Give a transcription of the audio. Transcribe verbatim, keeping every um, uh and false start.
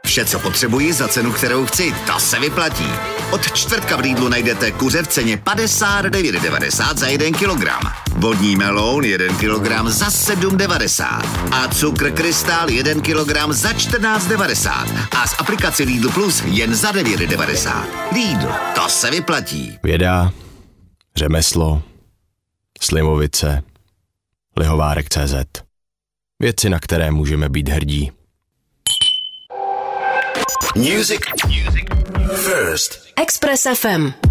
Vše, co potřebuji za cenu, kterou chci, to se vyplatí. Od čtvrtka v Lidlu najdete kuře v ceně padesát devět devadesát za jeden kilogram. Vodní meloun jeden kilogram za sedm devadesát. A cukr krystal jeden kilogram za čtrnáct devadesát. A z aplikace Lidl Plus jen za devět devadesát. Lidl, to se vyplatí. Věda, řemeslo, Slimovice, Lihovárek tečka cé zet. Věci, na které můžeme být hrdí. Music First. Express ef em.